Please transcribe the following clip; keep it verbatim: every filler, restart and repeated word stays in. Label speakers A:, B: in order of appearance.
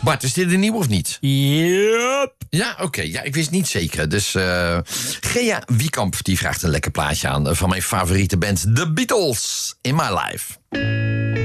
A: Bart, is dit een nieuw of niet?
B: Yep.
A: Ja, oké. Okay. Ja, ik wist niet zeker. Dus uh, Gea Wiekamp die vraagt een lekker plaatje aan van mijn favoriete band, The Beatles, In My Life.